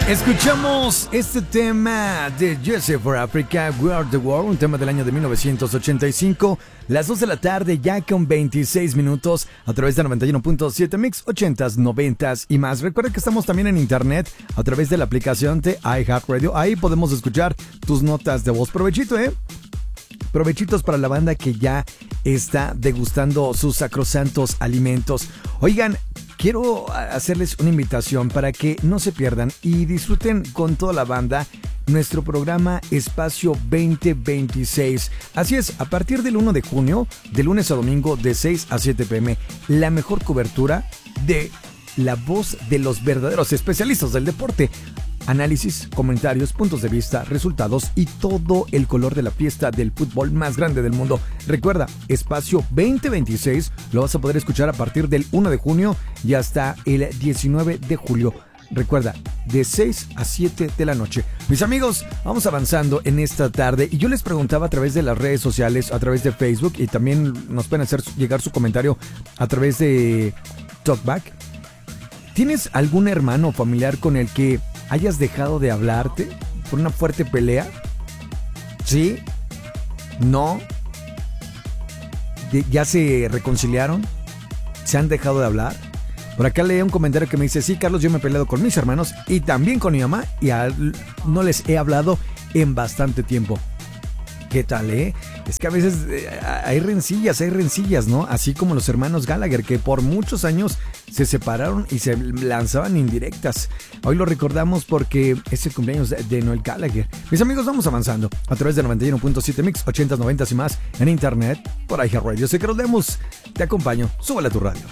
Escuchamos este tema de Jesse for Africa, We Are the World, un tema del año de 1985, las 2 de la tarde ya con 26 minutos a través de 91.7 Mix, 80s, 90s y más. Recuerda que estamos también en internet a través de la aplicación de iHeartRadio, ahí podemos escuchar tus notas de voz. Provechito, provechitos para la banda que ya está degustando sus sacrosantos alimentos. Oigan, quiero hacerles una invitación para que no se pierdan y disfruten con toda la banda nuestro programa Espacio 2026. Así es, a partir del 1 de junio, de lunes a domingo, de 6 a 7 p.m., la mejor cobertura de la voz de los verdaderos especialistas del deporte. Análisis, comentarios, puntos de vista, resultados y todo el color de la fiesta del fútbol más grande del mundo. Recuerda, Espacio 2026 lo vas a poder escuchar a partir del 1 de junio y hasta el 19 de julio. Recuerda, de 6 a 7 de la noche. Mis amigos, vamos avanzando en esta tarde y yo les preguntaba a través de las redes sociales, a través de Facebook y también nos pueden hacer llegar su comentario a través de Talkback. ¿Tienes algún hermano o familiar con el que hayas dejado de hablarte por una fuerte pelea? ¿Sí? ¿No? ¿Ya se reconciliaron? ¿Se han dejado de hablar? Por acá leí un comentario que me dice: sí, Carlos, yo me he peleado con mis hermanos y también con mi mamá y no les he hablado en bastante tiempo. ¿Qué tal, Es que a veces hay rencillas, ¿no? Así como los hermanos Gallagher, que por muchos años se separaron y se lanzaban indirectas. Hoy lo recordamos porque es el cumpleaños de Noel Gallagher. Mis amigos, vamos avanzando a través de 91.7 Mix, 80s, 90s y más en internet por iHeartRadio. Sé que los demos, te acompaño, súbale a tu radio.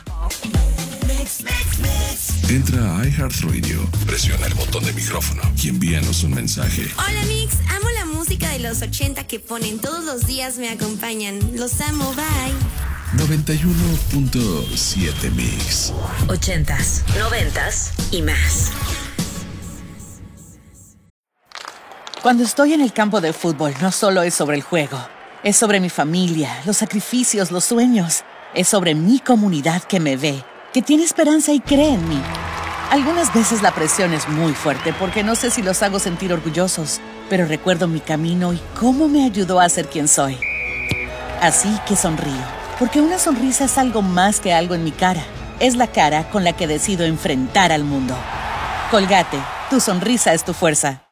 Entra a iHeartRadio, presiona el botón de micrófono y envíanos un mensaje. Hola Mix, amo la música de los 80 que ponen todos los días, me acompañan. Los amo, bye. 91.7 Mix. 80s, 90s y más. Cuando estoy en el campo de fútbol, no solo es sobre el juego. Es sobre mi familia, los sacrificios, los sueños. Es sobre mi comunidad que me ve, que tiene esperanza y cree en mí. Algunas veces la presión es muy fuerte porque no sé si los hago sentir orgullosos, pero recuerdo mi camino y cómo me ayudó a ser quien soy. Así que sonrío, porque una sonrisa es algo más que algo en mi cara. Es la cara con la que decido enfrentar al mundo. Colgate, tu sonrisa es tu fuerza.